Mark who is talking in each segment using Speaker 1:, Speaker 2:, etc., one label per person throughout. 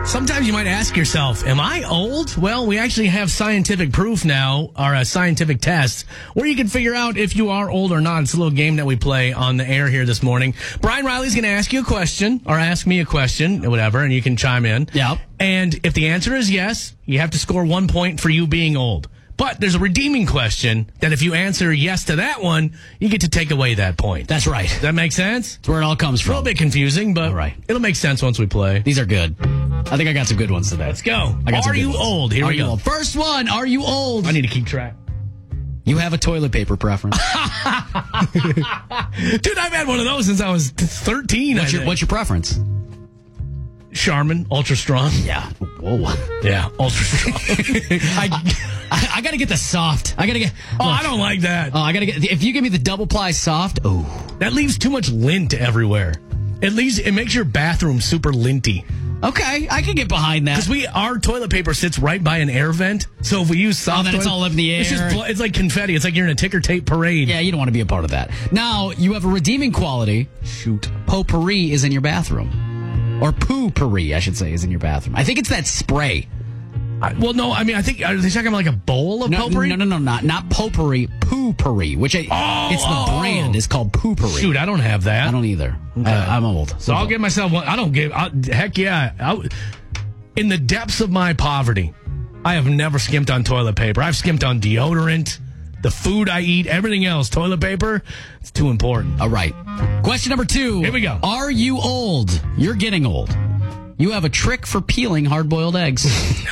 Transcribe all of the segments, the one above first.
Speaker 1: Sometimes you might ask yourself, am I old? Well, we actually have scientific proof now, or a scientific test, where you can figure out if you are old or not. It's a little game that we play on the air here this morning. Brian Riley's going to ask you a question, or ask me a question, whatever, and you can chime in.
Speaker 2: Yep.
Speaker 1: And if the answer is yes, you have to score 1 point for you being old. But there's a redeeming question that if you answer yes to that one, you get to take away that point.
Speaker 2: That's right.
Speaker 1: Does that make sense?
Speaker 2: That's where it all comes
Speaker 1: A little
Speaker 2: from.
Speaker 1: bit confusing, but
Speaker 2: All right.
Speaker 1: it'll make sense once we play.
Speaker 2: These are good. I think I got some good ones today.
Speaker 1: Let's go.
Speaker 2: I got some
Speaker 1: Are
Speaker 2: good
Speaker 1: you
Speaker 2: ones.
Speaker 1: old? Here
Speaker 2: Are
Speaker 1: we
Speaker 2: you
Speaker 1: go.
Speaker 2: old? First one, are you old?
Speaker 1: I need to keep track.
Speaker 2: You have a toilet paper preference.
Speaker 1: Dude, I've had one of those since I was 13.
Speaker 2: What's your preference?
Speaker 1: Charmin, ultra strong.
Speaker 2: Yeah. Whoa.
Speaker 1: Yeah, ultra strong.
Speaker 2: I got to get the soft. I got to get.
Speaker 1: I don't like that.
Speaker 2: I got to get. If you give me the double ply soft,
Speaker 1: That leaves too much lint everywhere. It makes your bathroom super linty.
Speaker 2: okay, I can get behind that.
Speaker 1: Because our toilet paper sits right by an air vent, so if we use soft,
Speaker 2: then it's all up in the air.
Speaker 1: It's like confetti. It's like you're in a ticker tape parade.
Speaker 2: Yeah, you don't want to be a part of that. Now you have a redeeming quality.
Speaker 1: Shoot.
Speaker 2: Potpourri is in your bathroom. Or poo-pourri, I should say, is in your bathroom. I think it's that spray.
Speaker 1: I think are they talking about like a bowl of potpourri?
Speaker 2: No, not potpourri, poo-pourri, which it's the brand is called poo-pourri.
Speaker 1: Shoot, I don't have that.
Speaker 2: I don't either. I'm old.
Speaker 1: So I'll give myself one. Heck yeah. In the depths of my poverty, I have never skimped on toilet paper. I've skimped on deodorant, the food I eat, everything else. Toilet paper, it's too important.
Speaker 2: All right. Question number 2.
Speaker 1: Here we go.
Speaker 2: Are you old? You're getting old. You have a trick for peeling hard-boiled eggs.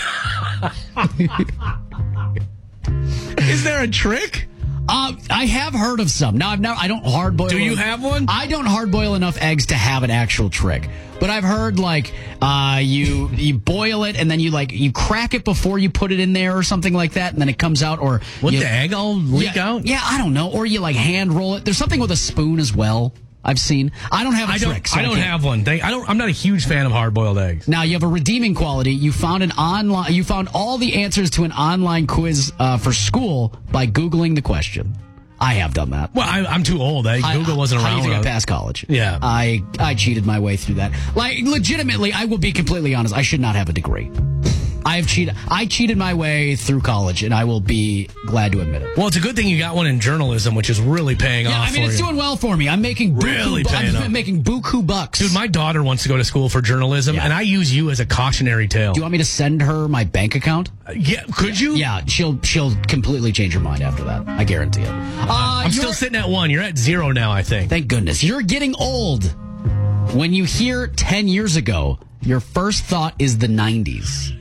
Speaker 1: Is there a trick?
Speaker 2: I have heard of some. Now, I don't hard boil.
Speaker 1: Do you have one?
Speaker 2: I don't hard boil enough eggs to have an actual trick. But I've heard you boil it and then you crack it before you put it in there or something like that, and then it comes out. Or
Speaker 1: the egg all leak out?
Speaker 2: Yeah, I don't know. Or you hand roll it. There's something with a spoon as well. I've seen. I don't have a trick. So
Speaker 1: I don't have one. I'm not a huge fan of hard-boiled eggs.
Speaker 2: Now you have a redeeming quality. You found all the answers to an online quiz for school by Googling the question. I have done that.
Speaker 1: Well, I'm too old. Google wasn't around.
Speaker 2: How do you think
Speaker 1: when
Speaker 2: I passed college?
Speaker 1: Yeah.
Speaker 2: I cheated my way through that. Legitimately, I will be completely honest. I should not have a degree. I cheated my way through college, and I will be glad to admit it.
Speaker 1: Well, it's a good thing you got one in journalism, which is really paying off.
Speaker 2: Yeah, it's doing well for me. I'm making buku bucks.
Speaker 1: Dude, my daughter wants to go to school for journalism, and I use you as a cautionary tale.
Speaker 2: Do you want me to send her my bank account?
Speaker 1: Yeah, could you?
Speaker 2: Yeah, she'll completely change her mind after that. I guarantee it.
Speaker 1: I'm still sitting at 1. You're at 0 now, I think.
Speaker 2: Thank goodness. You're getting old. When you hear 10 years ago, your first thought is the 90s.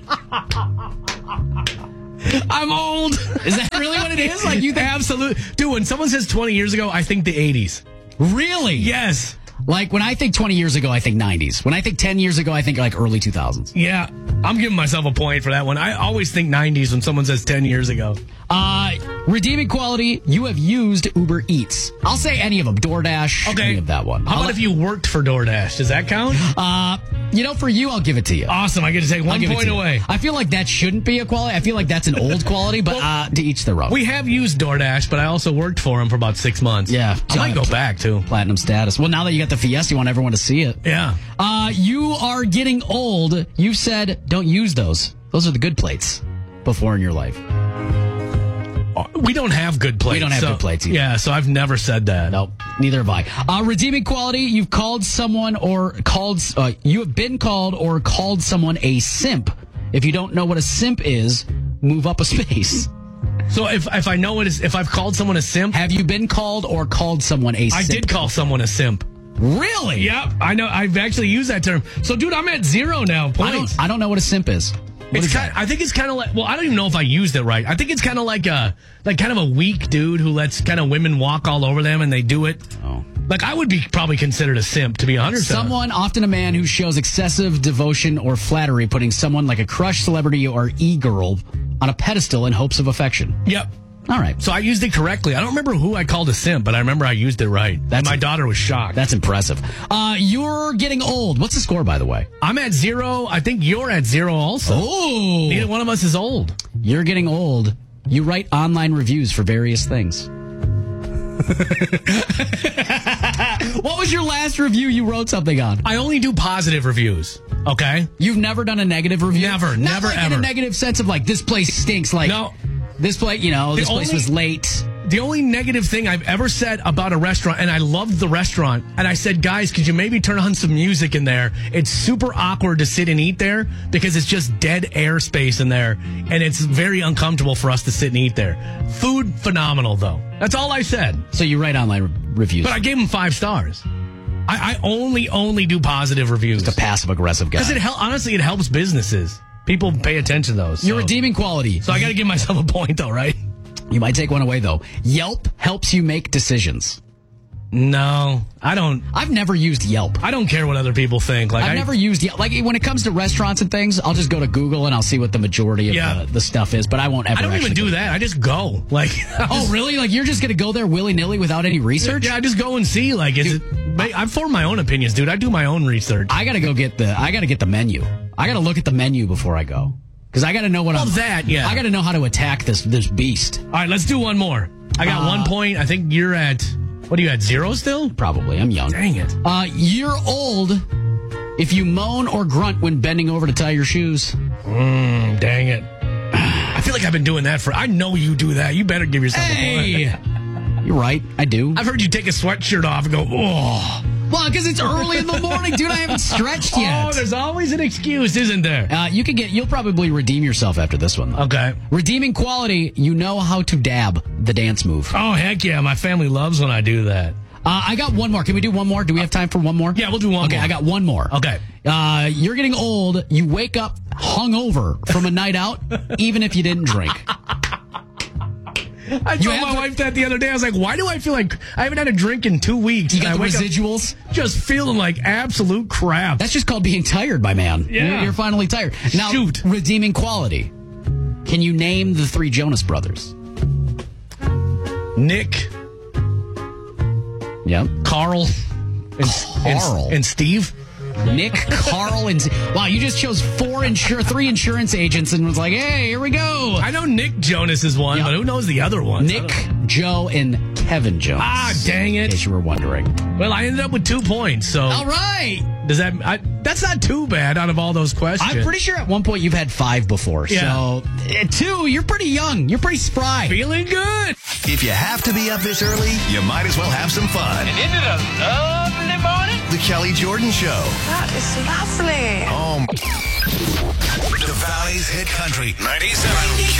Speaker 1: I'm old.
Speaker 2: Is that really what it is?
Speaker 1: You think? Absolutely. Dude, when someone says 20 years ago, I think the 80s.
Speaker 2: Really?
Speaker 1: Yes.
Speaker 2: When I think 20 years ago, I think 90s. When I think 10 years ago, I think early 2000s.
Speaker 1: Yeah. I'm giving myself a point for that one. I always think 90s when someone says 10 years ago.
Speaker 2: Redeeming quality, you have used Uber Eats. I'll say any of them. DoorDash,
Speaker 1: okay.
Speaker 2: Any of that one.
Speaker 1: How about if you worked for DoorDash? Does that count?
Speaker 2: For you, I'll give it to you.
Speaker 1: Awesome. I get to take 1 point away.
Speaker 2: I feel like that shouldn't be a quality. I feel like that's an old quality, but to each their own.
Speaker 1: We have used DoorDash, but I also worked for them for about 6 months.
Speaker 2: Yeah.
Speaker 1: I might go back, too.
Speaker 2: Platinum status. Well, now that you got the Fiesta, you want everyone to see it.
Speaker 1: Yeah.
Speaker 2: You are getting old. You said don't use those. Those are the good plates before in your life.
Speaker 1: We don't have good plates.
Speaker 2: We don't have good plates either.
Speaker 1: Yeah, so I've never said that.
Speaker 2: Nope, neither have I. Redeeming quality, you've called someone you have been called or called someone a simp. If you don't know what a simp is, move up a space.
Speaker 1: So if I know what if I've called someone a simp?
Speaker 2: Have you been called or called someone a simp?
Speaker 1: I did call someone a simp.
Speaker 2: Really?
Speaker 1: Yep, I know. I've actually used that term. So, dude, I'm at 0 now. Points.
Speaker 2: I don't know what a simp is.
Speaker 1: I think it's kind of like. Well, I don't even know if I used it right. I think it's kind of like kind of a weak dude who lets kind of women walk all over them, and they do it.
Speaker 2: Oh.
Speaker 1: I would be probably considered a simp, to be 100%.
Speaker 2: Someone, often a man, who shows excessive devotion or flattery, putting someone like a crush, celebrity, or e-girl on a pedestal in hopes of affection.
Speaker 1: Yep.
Speaker 2: All right.
Speaker 1: So I used it correctly. I don't remember who I called a simp, but I remember I used it right. My daughter was shocked.
Speaker 2: That's impressive. You're getting old. What's the score, by the way?
Speaker 1: I'm at 0. I think you're at 0 also.
Speaker 2: Oh.
Speaker 1: Neither one of us is old.
Speaker 2: You're getting old. You write online reviews for various things.
Speaker 1: What
Speaker 2: What was your last review you wrote something on?
Speaker 1: I only do positive reviews. Okay?
Speaker 2: You've never done a negative review?
Speaker 1: Never,
Speaker 2: Not
Speaker 1: never,
Speaker 2: like
Speaker 1: ever.
Speaker 2: in a negative sense of like, this place stinks. Like,
Speaker 1: No.
Speaker 2: this place, this place was late.
Speaker 1: The only negative thing I've ever said about a restaurant, and I loved the restaurant, and I said, guys, could you maybe turn on some music in there? It's super awkward to sit and eat there because it's just dead air space in there, and it's very uncomfortable for us to sit and eat there. Food, phenomenal, though. That's all I said.
Speaker 2: So you write online reviews.
Speaker 1: But I gave them 5 stars. I only do positive reviews.
Speaker 2: Just a passive-aggressive guy.
Speaker 1: Because honestly, it helps businesses. People pay attention to those.
Speaker 2: You're redeeming quality.
Speaker 1: So I got to give myself a point, though, right?
Speaker 2: You might take one away, though. Yelp helps you make decisions.
Speaker 1: No, I don't.
Speaker 2: I've never used Yelp.
Speaker 1: I don't care what other people think. Like
Speaker 2: I've never used Yelp. Like, when it comes to restaurants and things, I'll just go to Google and I'll see what the majority of the stuff is, but I won't ever
Speaker 1: I don't even
Speaker 2: actually
Speaker 1: do that. I just go. Like,
Speaker 2: oh, really? Like, you're just going to go there willy-nilly without any research?
Speaker 1: Yeah, I just go and see. Like, I form my own opinions, dude. I do my own research.
Speaker 2: I got to go get the menu. I got to look at the menu before I go. Because I got to know what I got to know how to attack this beast.
Speaker 1: All right, let's do one more. I got 1 point. I think you're at, what are you at, 0 still?
Speaker 2: Probably. I'm young.
Speaker 1: Dang it.
Speaker 2: You're old if you moan or grunt when bending over to tie your shoes.
Speaker 1: Dang it. I feel like I've been doing that I know you do that. You better give yourself a point.
Speaker 2: You're right. I do.
Speaker 1: I've heard you take a sweatshirt off and go, oh.
Speaker 2: Well, because it's early in the morning, dude. I haven't stretched yet.
Speaker 1: Oh, there's always an excuse, isn't there?
Speaker 2: You'll probably redeem yourself after this one, though.
Speaker 1: Okay.
Speaker 2: Redeeming quality, you know how to dab the dance move.
Speaker 1: Oh, heck yeah. My family loves when I do that.
Speaker 2: I got one more. Can we do one more? Do we have time for one more?
Speaker 1: Yeah, we'll do one more.
Speaker 2: Okay, I got one more.
Speaker 1: Okay.
Speaker 2: You're getting old. You wake up hungover from a night out, even if you didn't drink.
Speaker 1: I told my wife that the other day. I was like, why do I feel like I haven't had a drink in 2 weeks?
Speaker 2: You got the residuals?
Speaker 1: Just feeling like absolute crap.
Speaker 2: That's just called being tired, my man.
Speaker 1: Yeah.
Speaker 2: You're finally tired. Now,
Speaker 1: Shoot.
Speaker 2: Redeeming quality. Can you name the 3 Jonas brothers?
Speaker 1: Nick.
Speaker 2: Yep.
Speaker 1: Carl. And Steve.
Speaker 2: Nick, Carl, and... Wow, you just chose 3 insurance agents and was like, hey, here we go.
Speaker 1: I know Nick Jonas is one, but who knows the other one?
Speaker 2: Nick, Joe, and Kevin Jonas.
Speaker 1: Ah, dang it.
Speaker 2: In case you were wondering.
Speaker 1: Well, I ended up with 2 points, so...
Speaker 2: All right.
Speaker 1: That's not too bad out of all those questions.
Speaker 2: I'm pretty sure at one point you've had 5 before.
Speaker 1: Yeah.
Speaker 2: So, 2, you're pretty young. You're pretty spry.
Speaker 1: Feeling good.
Speaker 3: If you have to be up this early, you might as well have some fun.
Speaker 4: And isn't it a lovely morning?
Speaker 3: The Kelly Jordan Show.
Speaker 5: That is lovely.
Speaker 3: The Valley's Hit Country 97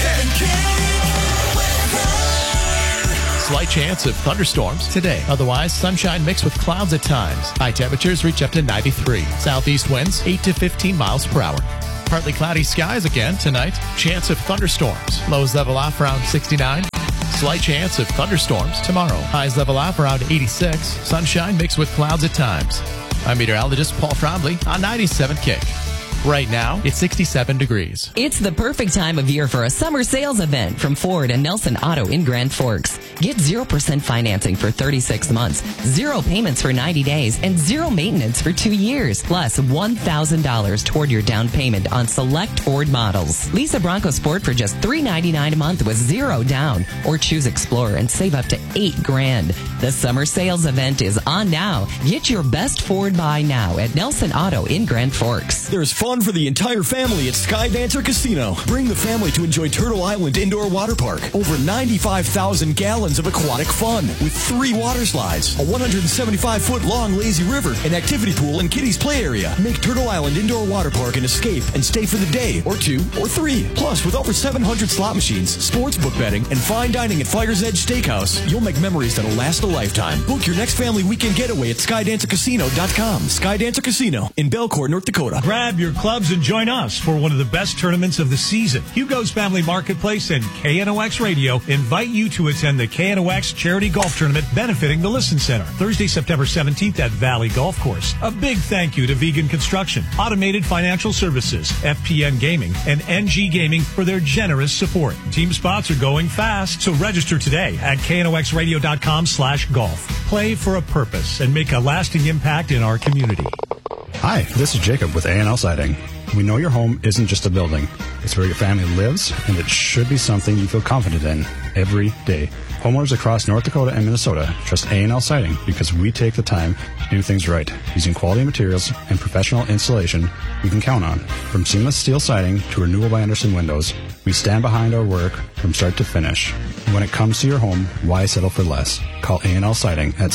Speaker 6: Slight chance of thunderstorms today. Otherwise, sunshine mixed with clouds at times. High temperatures reach up to 93. Southeast winds 8 to 15 miles per hour. Partly cloudy skies again tonight. Chance of thunderstorms. Lows level off around 69. Slight chance of thunderstorms tomorrow. Highs level off around 86. Sunshine mixed with clouds at times. I'm meteorologist Paul Trombley on 97 Kick. Right now, it's 67 degrees.
Speaker 7: It's the perfect time of year for a summer sales event from Ford and Nelson Auto in Grand Forks. Get 0% financing for 36 months, 0 payments for 90 days, and 0 maintenance for 2 years, plus $1,000 toward your down payment on select Ford models. Lease a Bronco Sport for just $399 a month with 0 down, or choose Explorer and save up to $8,000. The summer sales event is on now. Get your best Ford buy now at Nelson Auto in Grand Forks.
Speaker 8: There's fun for the entire family at Skydancer Casino. Bring the family to enjoy Turtle Island Indoor Water Park. Over 95,000 gallons of aquatic fun with 3 water slides, a 175-foot long lazy river, an activity pool, and kiddies play area. Make Turtle Island Indoor Water Park an escape and stay for the day, or 2, or 3. Plus, with over 700 slot machines, sports book betting, and fine dining at Fire's Edge Steakhouse, you'll make memories that'll last a lifetime. Book your next family weekend getaway at SkydancerCasino.com. Skydancer Casino in Belcourt, North Dakota.
Speaker 9: Grab your clubs and join us for one of the best tournaments of the season. Hugo's Family Marketplace and KNOX Radio invite you to attend the KNOX Charity Golf Tournament benefiting the Listen Center, Thursday, September 17th at Valley Golf Course. A big thank you to Vegan Construction, Automated Financial Services, FPN Gaming, and NG Gaming for their generous support. Team spots are going fast, so register today at knoxradio.com/golf. Play for a purpose and make a lasting impact in our community.
Speaker 10: Hi, this is Jacob with A&L Siding. We know your home isn't just a building. It's where your family lives, and it should be something you feel confident in every day. Homeowners across North Dakota and Minnesota trust A&L Siding because we take the time to do things right. Using quality materials and professional installation you can count on. From seamless steel siding to Renewal by Andersen windows, we stand behind our work from start to finish. When it comes to your home, why settle for less? Call A&L Siding at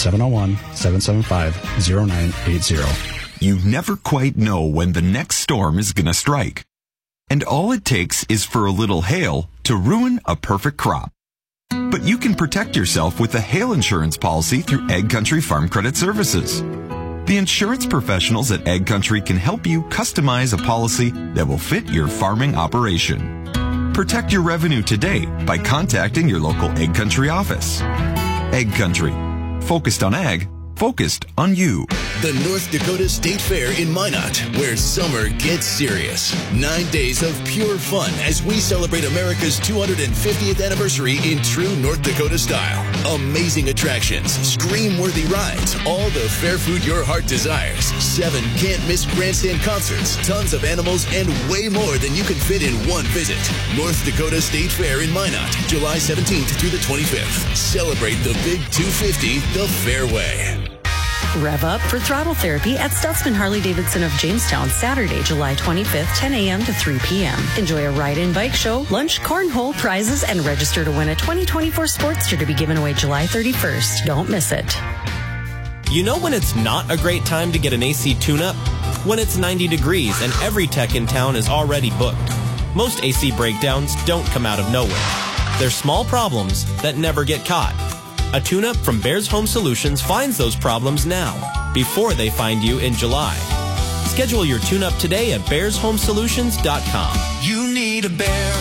Speaker 10: 701-775-0980.
Speaker 11: You never quite know when the next storm is going to strike. And all it takes is for a little hail to ruin a perfect crop. But you can protect yourself with a hail insurance policy through Ag Country Farm Credit Services. The insurance professionals at Ag Country can help you customize a policy that will fit your farming operation. Protect your revenue today by contacting your local Ag Country office. Ag Country. Focused on ag. Focused on you.
Speaker 3: The North Dakota State Fair in Minot, where summer gets serious. 9 days of pure fun as we celebrate America's 250th anniversary in true North Dakota style. Amazing attractions, scream-worthy rides, all the fair food your heart desires. 7 can't-miss grandstand concerts, tons of animals, and way more than you can fit in one visit. North Dakota State Fair in Minot, July 17th through the 25th. Celebrate the Big 250 the fair way.
Speaker 12: Rev up for throttle therapy at Stutzman Harley-Davidson of Jamestown, Saturday, July 25th, 10 a.m. to 3 p.m. Enjoy a ride-in bike show, lunch, cornhole, prizes, and register to win a 2024 Sportster to be given away July 31st. Don't miss it.
Speaker 13: You know when it's not a great time to get an AC tune-up? When it's 90 degrees and every tech in town is already booked. Most AC breakdowns don't come out of nowhere. They're small problems that never get caught. A tune-up from Bears Home Solutions finds those problems now, before they find you in July. Schedule your tune-up today at BearsHomeSolutions.com.
Speaker 3: You need a bear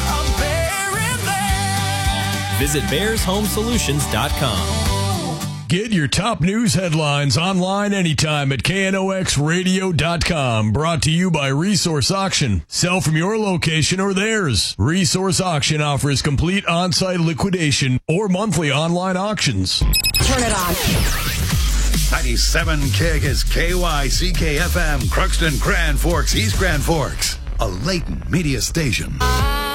Speaker 3: in there.
Speaker 13: Visit BearsHomeSolutions.com.
Speaker 14: Get your top news headlines online anytime at KNOXradio.com. Brought to you by Resource Auction. Sell from your location or theirs. Resource Auction offers complete on-site liquidation or monthly online auctions.
Speaker 15: Turn it on.
Speaker 3: 97 KIG is KYCK-FM, Crookston, Grand Forks, East Grand Forks. A Layton media station.